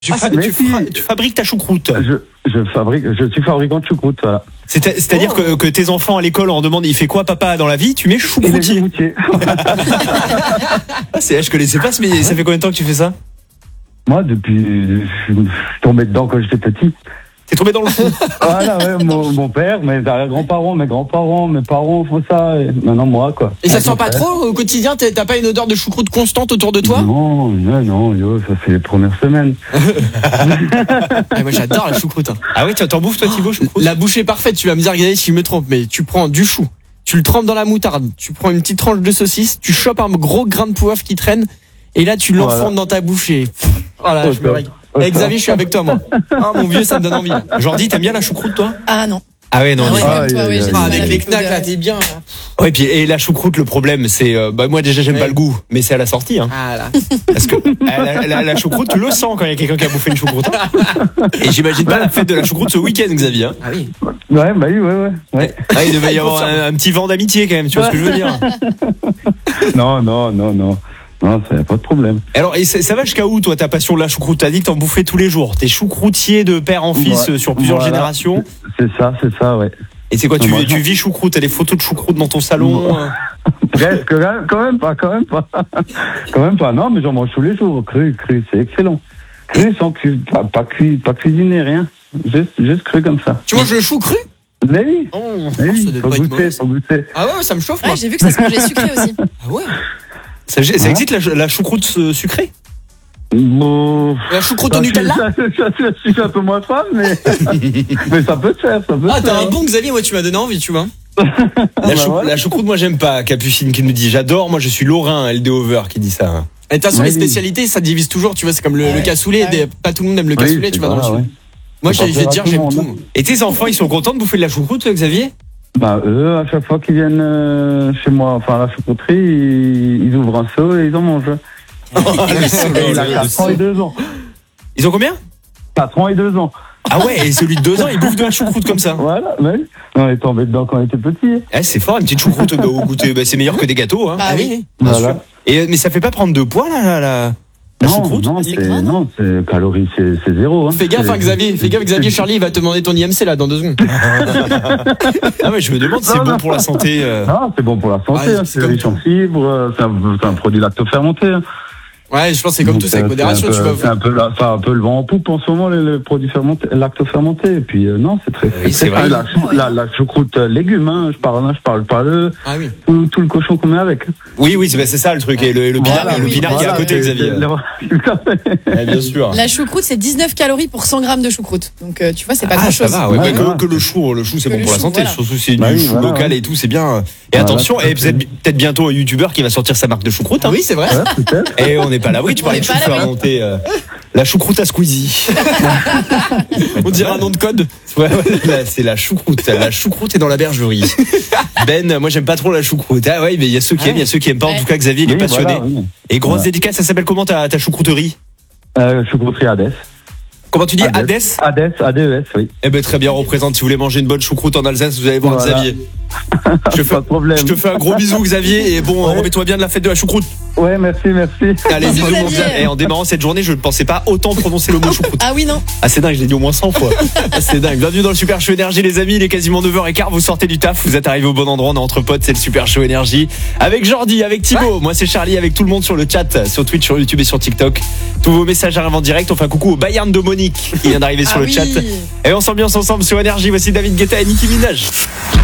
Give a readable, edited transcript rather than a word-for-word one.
Tu fabriques ta choucroute. Je suis fabricant de choucroute, voilà. C'est-à-dire que tes enfants à l'école, on leur demande, il fait quoi papa dans la vie? Tu mets choucroutier. Je connaissais pas, mais ça fait combien de temps que tu fais ça? Moi, depuis, je suis tombé dedans quand j'étais petit. T'es tombé dans le fond. Voilà, ouais, mon père, mes grands-parents, mes parents font ça, et maintenant moi, quoi. Et ça sent pas trop au quotidien? T'as pas une odeur de choucroute constante autour de toi? Non, ça fait les premières semaines. Moi j'adore la choucroute. Hein. Ah oui, t'en bouffes toi Thibaut, choucroute? La bouche est parfaite, tu vas me dire regardez si je me trompe, mais tu prends du chou, tu le trempes dans la moutarde, tu prends une petite tranche de saucisse, tu chopes un gros grain de poivre qui traîne, et là tu l'enfondes dans ta bouche et... Voilà, je me régale. Xavier, je suis avec toi, moi. Oh mon vieux, ça me donne envie. Jordi, t'aimes bien la choucroute, toi? Ah non. Ah ouais, non. Avec les knacks, là, t'es bien. Ouais, puis et la choucroute, le problème, c'est, moi déjà j'aime pas le goût, mais c'est à la sortie, hein. Ah là. Parce que la choucroute, tu le sens quand il y a quelqu'un qui a bouffé une choucroute. Hein. Et j'imagine pas la fête de la choucroute ce week-end, Xavier. Hein. Ah oui. Ouais. Ah, il devait y avoir un petit vent d'amitié quand même, tu vois ce que je veux dire? Non. Non, ça n'a pas de problème. Alors, et ça va jusqu'à où, toi, ta passion de la choucroute? T'as dit que t'en bouffais tous les jours. T'es choucroutier de père en fils sur plusieurs générations. C'est ça, ouais. Et c'est quoi, tu vis choucroute? T'as des photos de choucroute dans ton salon? Presque, quand même pas. Non, mais j'en mange tous les jours. Cru, c'est excellent. Cru sans pas cuisiner, rien. Juste cru comme ça. Tu manges le chou cru? Mais oui. Faut goûter. Ah ouais, ça me chauffe, moi. Ouais, j'ai vu que ça se mangeait sucré aussi. Ah ouais. Ça existe la choucroute sucrée? Bon, la choucroute au Nutella? Je suis un peu moins fan, mais ça peut se faire. T'as un bon Xavier, moi tu m'as donné envie, tu vois. La choucroute, moi j'aime pas. Capucine qui nous dit j'adore, moi je suis lorrain, LD Over qui dit ça. Et de toute façon, les spécialités, ça divise toujours, tu vois, c'est comme le cassoulet. Pas tout le monde aime le cassoulet, tu vas dans le sud. Moi, je vais te dire, j'aime tout. Et tes enfants, ils sont contents de bouffer de la choucroute, Xavier? Eux, à chaque fois qu'ils viennent chez moi, enfin à la choucrouterie, ils ouvrent un seau et ils en mangent. Il a 4 ans et 2 ans. Ils ont combien? 4 ans et 2 ans. Ah ouais, et celui de 2 ans, il bouffe de la choucroute comme ça. Voilà, oui. On est tombé dedans quand on était petit. C'est fort, une petite choucroute au goûter. C'est meilleur que des gâteaux. Hein. Ah oui. Voilà. Mais ça fait pas prendre de poids, là, la choucroute? Non, c'est calories, c'est zéro. Hein. Fais gaffe, Xavier, Charlie, il va te demander ton IMC là dans 2 secondes. Ah ouais, je me demande si c'est bon pour la santé. Non, c'est bon pour la santé, c'est riche en fibres, c'est un produit lacto-fermenté. Hein. Ouais, je pense que c'est comme tout, c'est avec modération, tu vois. C'est un peu le vent en poupe en ce moment, les produits lacto-fermentés. Et puis, non, c'est très, c'est vrai. La choucroute légumes, hein. Je parle pas tout le cochon qu'on met avec. Oui, c'est ça le truc. Et le pinard qui est à côté, Xavier. Bien sûr. La choucroute, c'est 19 calories pour 100 grammes de choucroute. Donc, tu vois, c'est pas grand chose. Ça va, que le chou, c'est bon pour la santé. Voilà. Surtout si c'est du chou local et tout, c'est bien. Et attention, peut-être bientôt un youtubeur qui va sortir sa marque de choucroute. Oui, c'est vrai. Et on n'est pas à l'abri, tu parlais de chou fermenté. La choucroute à squeezie. On dirait un nom de code. Ouais, c'est la choucroute. La choucroute est dans la bergerie. Ben, moi j'aime pas trop la choucroute. Ah ouais, mais il y a ceux qui aiment, il y a ceux qui aiment pas. En tout cas, Xavier, il est passionné. Voilà. Et grosse dédicace, ça s'appelle comment ta choucrouterie? Choucrouterie Hadès. Comment tu dis? Hadès, ADES, oui. Eh ben très bien, représente. Si vous voulez manger une bonne choucroute en Alsace, vous allez voir Xavier. Pas de problème. Je te fais un gros bisou, Xavier, et bon, remets-toi bien de la fête de la choucroute. Ouais, merci. Allez, bisous, mon Xavier. Et en démarrant cette journée, je ne pensais pas autant prononcer le mot choucroute. Ah oui, non. Ah, c'est dingue, je l'ai dit au moins 100 fois. C'est dingue. Bienvenue dans le Super Show Énergie, les amis. Il est quasiment 9h15. Vous sortez du taf, vous êtes arrivés au bon endroit. On est entre potes, c'est le Super Show Énergie. Avec Jordi, avec Thibaut. Moi, c'est Charlie, avec tout le monde sur le chat, sur Twitch, sur YouTube et sur TikTok. Tous vos messages arrivent en direct. On fait un coucou au Bayern de Monique qui vient d'arriver sur le chat. Et on s'ambiance ensemble sur Énergie. Voici David Guetta et Nicki Minaj.